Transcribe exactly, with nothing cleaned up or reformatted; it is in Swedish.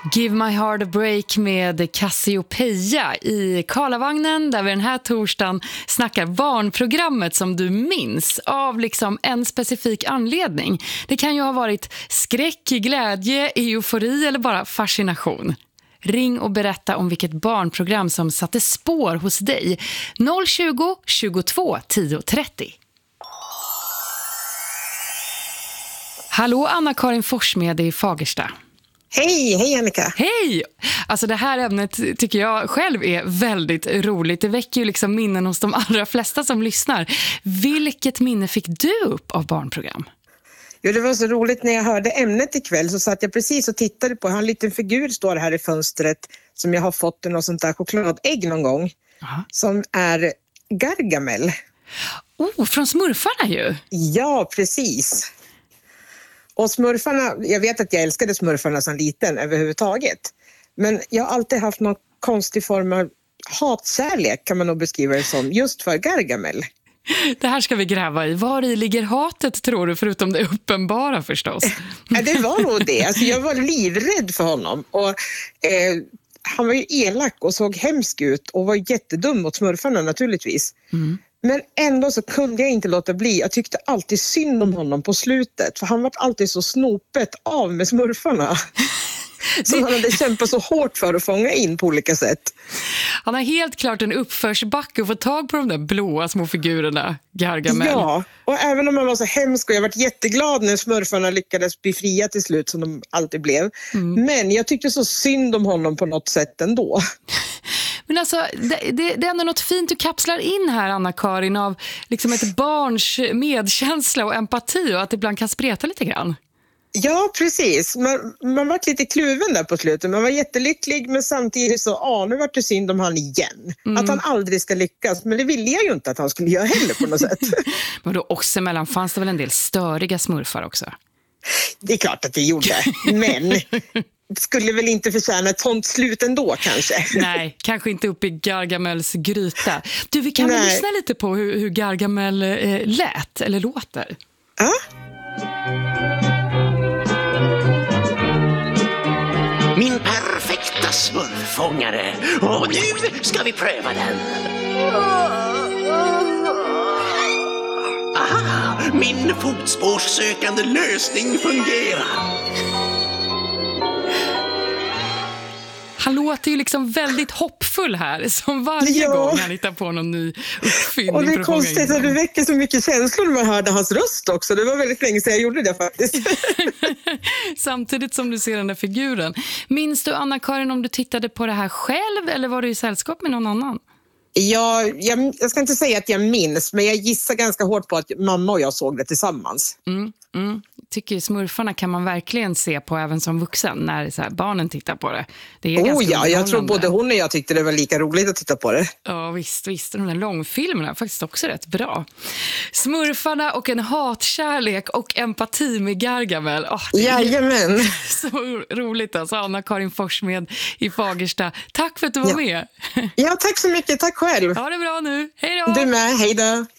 Give My Heart a Break med Cassiopeia i Karlavagnen, där vi den här torsdagen snackar barnprogrammet som du minns av liksom en specifik anledning. Det kan ju ha varit skräck, glädje, eufori eller bara fascination. Ring och berätta om vilket barnprogram som satte spår hos dig. noll tjugo, tjugotvå, tio, trettio. Hallå, Anna-Karin Forsmed i Fagersta. Hej, hej Annika. Hej! Alltså det här ämnet tycker jag själv är väldigt roligt. Det väcker ju liksom minnen hos de allra flesta som lyssnar. Vilket minne fick du upp av barnprogram? Jo, det var så roligt när jag hörde ämnet ikväll, så satt jag precis och tittade på. Jag har en liten figur står här i fönstret som jag har fått i något sånt där chokladägg någon gång. Aha. Som är Gargamel. Oh, från Smurfarna ju. Ja, precis. Och Smurfarna, jag vet att jag älskade Smurfarna som liten överhuvudtaget. Men jag har alltid haft någon konstig form av hatkärlek, kan man nog beskriva det som, just för Gargamel. Det här ska vi gräva i. Var i ligger hatet, tror du, förutom det uppenbara förstås? Ja, det var nog det. Alltså, jag var livrädd för honom. Och, eh, han var ju elak och såg hemsk ut och var jättedum mot Smurfarna naturligtvis. Mm. Men ändå så kunde jag inte låta bli. Jag tyckte alltid synd om honom på slutet. För han var alltid så snopet av med Smurfarna. Som han hade kämpat så hårt för att fånga in på olika sätt. Han har helt klart en uppförsbacke och få tag på de där blåa små figurerna, Gargamel. Ja, och även om han var så hemsk och jag varit jätteglad när Smurfarna lyckades bli fria till slut, som de alltid blev. Mm. Men jag tyckte så synd om honom på något sätt ändå. Men alltså, det, det, det är ändå något fint du kapslar in här, Anna-Karin, av liksom ett barns medkänsla och empati, och att det ibland kan spreta lite grann. Ja, precis. Man, man var lite kluven där på slutet. Man var jättelycklig, men samtidigt så, ja, nu var det synd om han igen. Mm. Att han aldrig ska lyckas. Men det ville jag ju inte att han skulle göra heller på något sätt. Men då också emellan fanns det väl en del störiga smurfar också? Det är klart att det gjorde. Men skulle väl inte förtjäna ett sånt slut ändå kanske. Nej, kanske inte upp i Gargamels gryta. Du, vi kan väl lyssna lite på hur, hur Gargamel eh, lät eller låter. Ja. Min perfekta smurfångare. Och nu ska vi pröva den. Aha, min fotspårssökande lösning fungerar. Han låter ju liksom väldigt hoppfull här, som varje ja. gång han hittar på någon ny uppfinning. Och det är konstigt att det väcker så mycket känslor när man hörde hans röst också. Det var väldigt länge sedan jag gjorde det faktiskt. Samtidigt som du ser den där figuren. Minns du, Anna-Karin, om du tittade på det här själv eller var du i sällskap med någon annan? Ja, jag, jag ska inte säga att jag minns, men jag gissar ganska hårt på att mamma och jag såg det tillsammans. Mm, mm. Tycker Smurfarna kan man verkligen se på även som vuxen när så här, barnen tittar på det. Det är oh ja, jag tror både hon och jag tyckte det var lika roligt att titta på det. Ja, visst, visst. De där långfilmerna är faktiskt också rätt bra. Smurfarna och en hatkärlek och empati med Gargamel. Oh, Jajamän. Så roligt alltså. Anna-Karin Forsmed i Fagersta. Tack för att du var ja. med. Ja, tack så mycket. Tack själv. Ha det bra nu. Hej då. Du med. Hej då.